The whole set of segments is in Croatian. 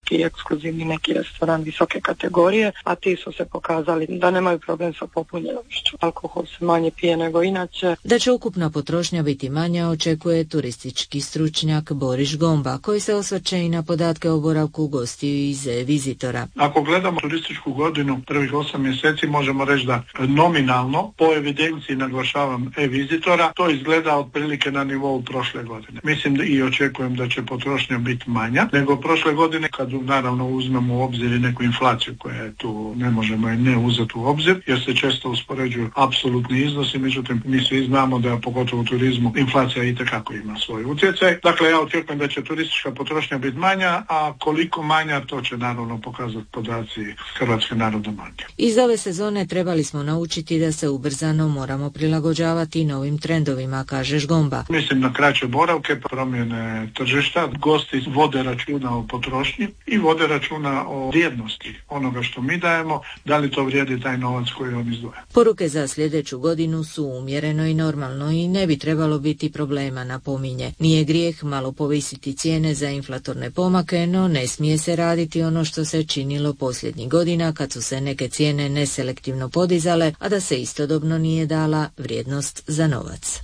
i ekskluzivni neki restoran visoke kategorije, a ti su se pokazali da nemaju problem sa popunjenošću. Alkohol se manje pije nego inače. Da će ukupna potrošnja biti manja očekuje turistički stručnjak Boris Gomba, koji se osvrće i na podatke o boravku gostiju iz e-vizitora. Ako gledamo turističku godinu, prvih 8 mjeseci, možemo reći da nominalno, po evidenciji naglašavam e-vizitora, to izgleda otprilike na nivou prošle godine. Mislim i očekujem da će potrošnja biti manja nego prošle godine, kad naravno uzmemo u obzir i neku inflaciju koja je tu, ne možemo je ne uzeti u obzir, jer se često uspoređuju apsolutni iznosi, međutim mi svi znamo da pogotovo u turizmu inflacija itekako ima svoj utjecaj. Dakle, ja očekujem da će turistička potrošnja biti manja, a koliko manja, to će naravno pokazati podaci Hrvatske narodne banke. Iz ove sezone trebali smo naučiti da se ubrzano moramo prilagođavati novim trendovima, kaže Gomba. Mislim na kraće boravke, promjene tržišta, gosti vode računa o potrošnji i vode računa o vrijednosti onoga što mi dajemo, da li to vrijedi taj novac koji on izdvaja. Poruke za sljedeću godinu su umjereno i normalno i ne bi trebalo biti problema, napominje. Nije grijeh malo povisiti cijene za inflatorne pomake, no ne smije se raditi ono što se činilo posljednjih godina kad su se neke cijene neselektivno podizale, a da se istodobno nije dala vrijednost za novac.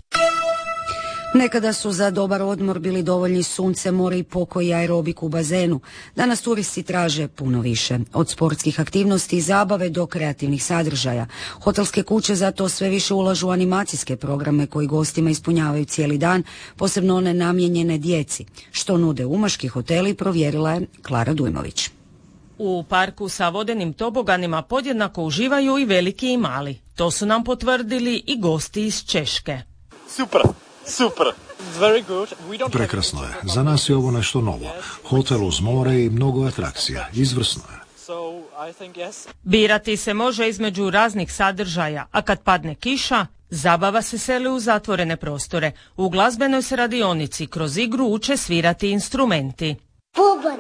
Nekada su za dobar odmor bili dovoljni sunce, more i pokoj i aerobik u bazenu. Danas turisti traže puno više. Od sportskih aktivnosti i zabave do kreativnih sadržaja. Hotelske kuće zato sve više ulažu u animacijske programe koji gostima ispunjavaju cijeli dan, posebno one namijenjene djeci. Što nude umaški hoteli, provjerila je Klara Dujmović. U parku sa vodenim toboganima podjednako uživaju i veliki i mali. To su nam potvrdili i gosti iz Češke. Super. Prekrasno je. Za nas je ovo nešto novo. Hotel uz more i mnogo atrakcija. Izvrsno je. Birati se može između raznih sadržaja, a kad padne kiša, zabava se seli u zatvorene prostore. U glazbenoj se radionici kroz igru uče svirati instrumenti. Bubanj,